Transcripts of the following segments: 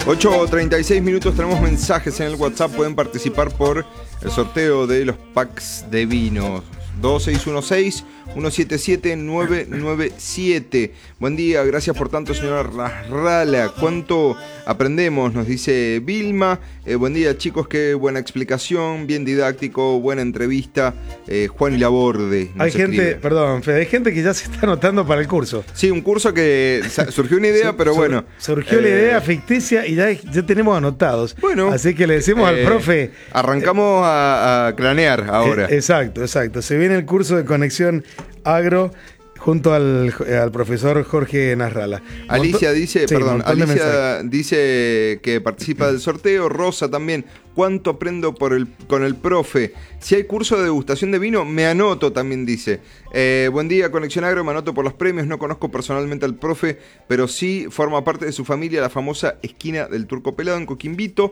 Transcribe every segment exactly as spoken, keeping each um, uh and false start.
ocho treinta y seis minutos, tenemos mensajes en el WhatsApp. Pueden participar por el sorteo de los packs de vinos. dos seis uno seis, uno siete siete, nueve nueve siete. Buen día, gracias por tanto, señora Nasralla. ¿Cuánto aprendemos? Nos dice Vilma. Eh, buen día, chicos, qué buena explicación, bien didáctico, buena entrevista. Eh, Juan y Laborde. Hay gente, escribe. perdón, Fede, hay gente que ya se está anotando para el curso. Sí, un curso que surgió una idea, pero Sur, bueno. Surgió eh, la idea ficticia y ya, ya tenemos anotados. Bueno. Así que le decimos eh, al profe. Arrancamos a, a cranear ahora. Eh, exacto, exacto. Se viene el curso de conexión agro junto al, al profesor Jorge Nasralla. Alicia dice, sí, perdón, montón de Alicia mensajes. dice que participa del sorteo. Rosa también. ¿Cuánto aprendo por el, con el profe? Si hay curso de degustación de vino, me anoto, también dice. Eh, buen día, Conexión Agro, me anoto por los premios. No conozco personalmente al profe, pero sí forma parte de su familia, la famosa esquina del Turco Pelado en Coquimbito.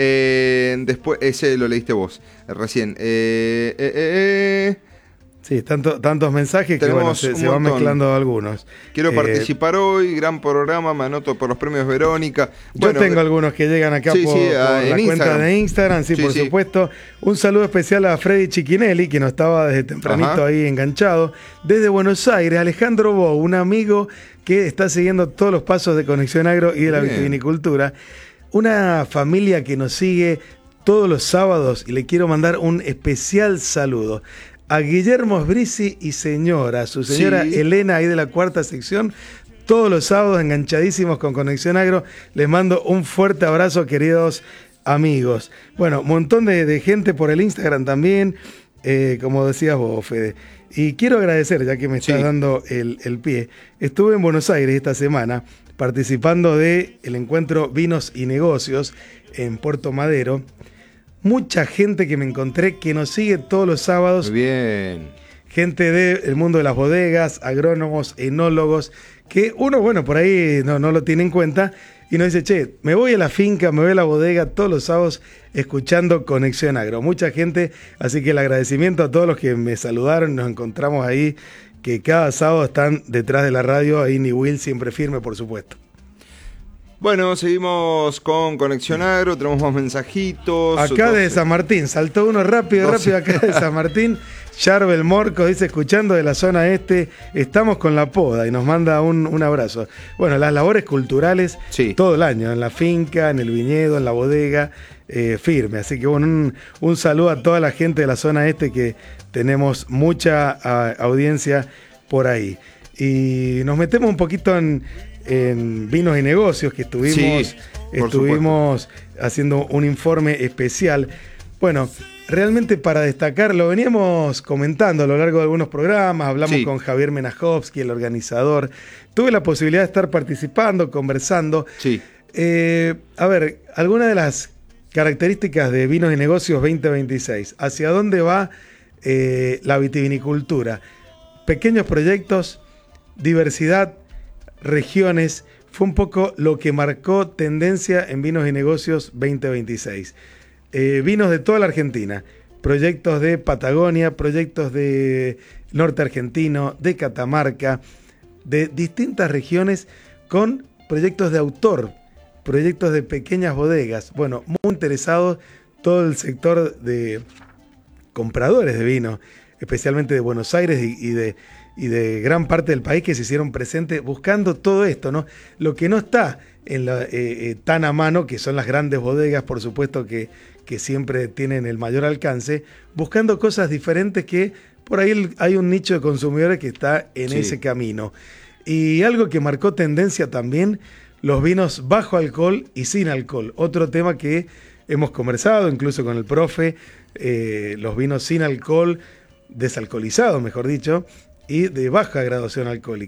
Eh, después, ese lo leíste vos eh, recién. Eh, eh, eh, eh. Sí, tanto, tantos mensajes que bueno, se, se van mezclando algunos. Quiero eh, participar hoy, gran programa, me anoto por los premios Verónica. Bueno, yo tengo eh, algunos que llegan acá sí, por, sí, por la Instagram. cuenta de Instagram, sí, sí por sí. supuesto. Un saludo especial a Freddy Chiquinelli, que nos estaba desde tempranito Ajá. ahí enganchado. Desde Buenos Aires, Alejandro Bo, un amigo que está siguiendo todos los pasos de Conexión Agro y de la Bien. vitivinicultura. Una familia que nos sigue todos los sábados y le quiero mandar un especial saludo a Guillermo Sbrisi y señora, su señora sí. Elena, ahí de la cuarta sección, todos los sábados enganchadísimos con Conexión Agro. Les mando un fuerte abrazo, queridos amigos. Bueno, un montón de, de gente por el Instagram también, eh, como decías vos, Fede. Y quiero agradecer, ya que me estás sí. dando el, el pie, estuve en Buenos Aires esta semana participando del encuentro Vinos y Negocios en Puerto Madero. Mucha gente que me encontré que nos sigue todos los sábados. Muy bien. Gente del mundo de las bodegas, agrónomos, enólogos, que uno, bueno, por ahí no, no lo tiene en cuenta y nos dice, che, me voy a la finca, me voy a la bodega todos los sábados escuchando Conexión Agro. Mucha gente, así que el agradecimiento a todos los que me saludaron, nos encontramos ahí, que cada sábado están detrás de la radio, ahí ni Will siempre firme, por supuesto. Bueno, seguimos con Conexión Agro, tenemos más mensajitos. Acá de San Martín, saltó uno rápido, rápido acá de San Martín. Charbel Morco dice, escuchando de la zona este, estamos con la poda y nos manda un, un abrazo. Bueno, las labores culturales sí. todo el año, en la finca, en el viñedo, en la bodega, eh, firme. Así que bueno, un, un saludo a toda la gente de la zona este que tenemos mucha a, audiencia por ahí. Y nos metemos un poquito en... en Vinos y Negocios, que estuvimos, sí, estuvimos supuesto. haciendo un informe especial. Bueno, realmente para destacar, lo veníamos comentando a lo largo de algunos programas, hablamos sí. con Javier Menajovsky, el organizador, tuve la posibilidad de estar participando, conversando. Sí. Eh, a ver, algunas de las características de Vinos y Negocios veinte veintiséis, ¿hacia dónde va eh, la vitivinicultura? Pequeños proyectos, diversidad, regiones, fue un poco lo que marcó tendencia en Vinos y Negocios veinte veintiséis. Eh, vinos de toda la Argentina, proyectos de Patagonia, proyectos de norte argentino, de Catamarca, de distintas regiones con proyectos de autor, proyectos de pequeñas bodegas. Bueno, muy interesado todo el sector de compradores de vino, especialmente de Buenos Aires y, y de y de gran parte del país que se hicieron presentes buscando todo esto, ¿no? Lo que no está en la, eh, eh, tan a mano, que son las grandes bodegas, por supuesto que, que siempre tienen el mayor alcance, buscando cosas diferentes que por ahí hay un nicho de consumidores que está en sí. ese camino. Y algo que marcó tendencia también, los vinos bajo alcohol y sin alcohol. Otro tema que hemos conversado, incluso con el profe, eh, los vinos sin alcohol, desalcoholizados, mejor dicho, y de baja graduación alcohólica.